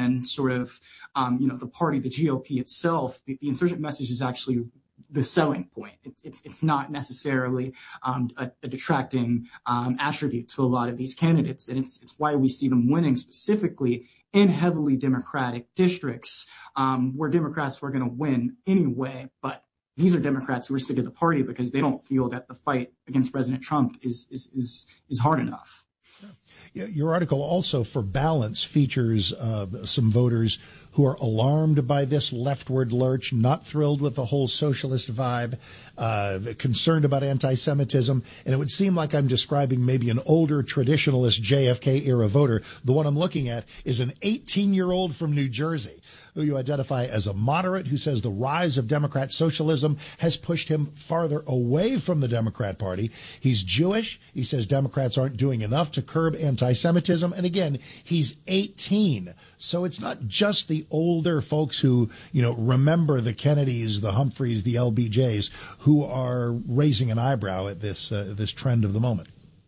than sort of, the party, the GOP itself. The insurgent message is actually the selling point. It's not necessarily a detracting attribute to a lot of these candidates, and it's why we see them winning specifically in heavily Democratic districts where Democrats were going to win anyway. But these are Democrats who are sick of the party because they don't feel that the fight against President Trump is hard enough. Yeah, your article also, for Balance, features some voters who are alarmed by this leftward lurch, not thrilled with the whole socialist vibe, concerned about anti-Semitism. And it would seem like I'm describing maybe an older traditionalist JFK-era voter. The one I'm looking at is an 18-year-old from New Jersey who you identify as a moderate, who says the rise of Democrat socialism has pushed him farther away from the Democrat Party. He's Jewish. He says Democrats aren't doing enough to curb anti-Semitism. And again, he's 18. So it's not just the older folks who, remember the Kennedys, the Humphreys, the LBJs, who are raising an eyebrow at this trend of the moment.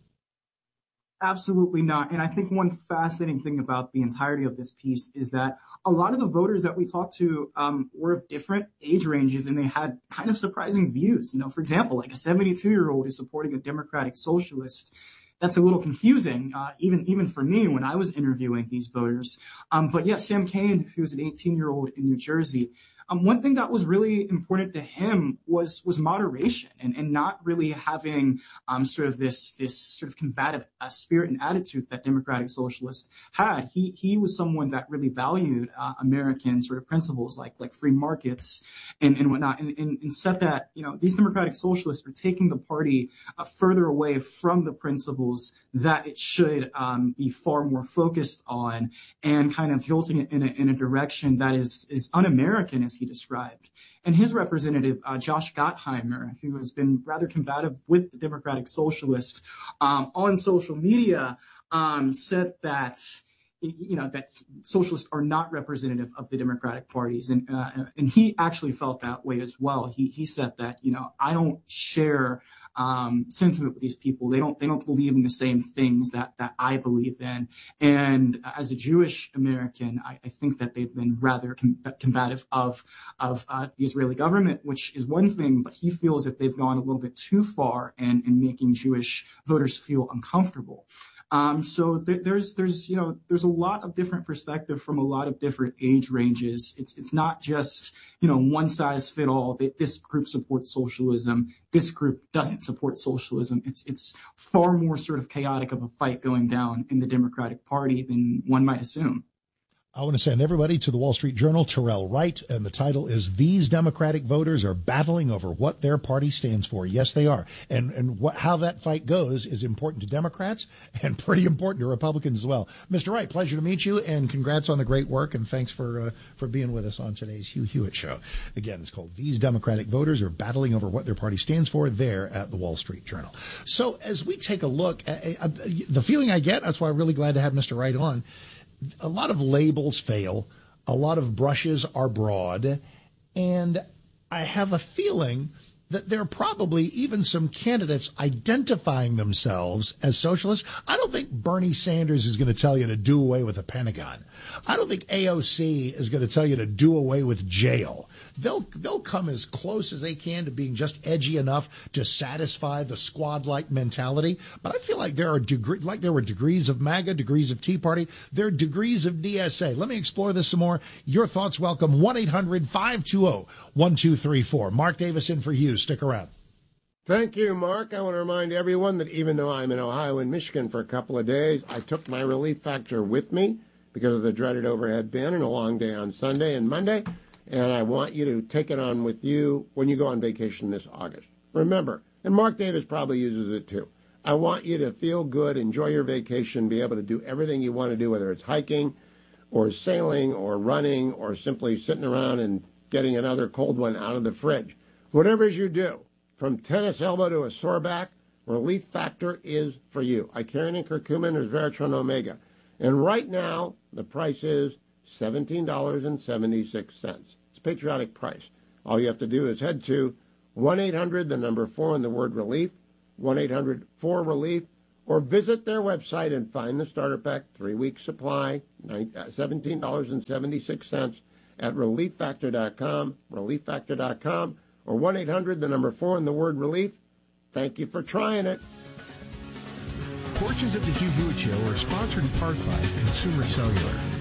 Absolutely not. And I think one fascinating thing about the entirety of this piece is that a lot of the voters that we talked to were of different age ranges, and they had kind of surprising views. For example, like a 72-year-old is supporting a Democratic socialist. That's a little confusing, even for me when I was interviewing these voters. But yeah, Sam Kane, who's an 18-year-old in New Jersey, one thing that was really important to him was moderation and not really having sort of this sort of combative spirit and attitude that Democratic Socialists had. He was someone that really valued American sort of principles like free markets and whatnot, and said that these Democratic Socialists are taking the party further away from the principles that it should be far more focused on, and kind of jolting it in a direction that is un-American, as he described. And his representative, Josh Gottheimer, who has been rather combative with the Democratic Socialists on social media, said that that socialists are not representative of the Democratic parties, and he actually felt that way as well. He said that I don't share sentiment with these people. They don't believe in the same things that I believe in. And as a Jewish American, I think that they've been rather combative of the Israeli government, which is one thing, but he feels that they've gone a little bit too far in making Jewish voters feel uncomfortable. So there's a lot of different perspective from a lot of different age ranges. It's not just, one size fit all. This group supports socialism. This group doesn't support socialism. It's far more sort of chaotic of a fight going down in the Democratic Party than one might assume. I want to send everybody to the Wall Street Journal, Terrell Wright, and the title is "These Democratic Voters Are Battling Over What Their Party Stands For." Yes, they are. And how that fight goes is important to Democrats and pretty important to Republicans as well. Mr. Wright, pleasure to meet you, and congrats on the great work, and thanks for being with us on today's Hugh Hewitt Show. Again, it's called "These Democratic Voters Are Battling Over What Their Party Stands For" there at the Wall Street Journal. So as we take a look, the feeling I get, that's why I'm really glad to have Mr. Wright on, a lot of labels fail, a lot of brushes are broad, and I have a feeling that there are probably even some candidates identifying themselves as socialists. I don't think Bernie Sanders is going to tell you to do away with the Pentagon. I don't think AOC is going to tell you to do away with jail. They'll come as close as they can to being just edgy enough to satisfy the squad-like mentality. But I feel like there are like there were degrees of MAGA, degrees of Tea Party. There are degrees of DSA. Let me explore this some more. Your thoughts welcome. 1-800-520-1234. Mark Davis in for Hughes. Stick around. Thank you, Mark. I want to remind everyone that even though I'm in Ohio and Michigan for a couple of days, I took my relief factor with me because of the dreaded overhead bin and a long day on Sunday and Monday. And I want you to take it on with you when you go on vacation this August. Remember, and Mark Davis probably uses it too, I want you to feel good, enjoy your vacation, be able to do everything you want to do, whether it's hiking or sailing or running or simply sitting around and getting another cold one out of the fridge. Whatever it is you do, from tennis elbow to a sore back, Relief Factor is for you. Icarian and curcumin is Veritron Omega. And right now, the price is $17.76. It's a patriotic price. All you have to do is head to 1-800, the number 4 and the word relief, 1-800-4-RELIEF, or visit their website and find the starter pack 3-week supply, $17.76 at relieffactor.com, relieffactor.com, or 1-800-4 and the word relief. Thank you for trying it. Portions of the Hugh Hewitt Show are sponsored in part by Consumer Cellular.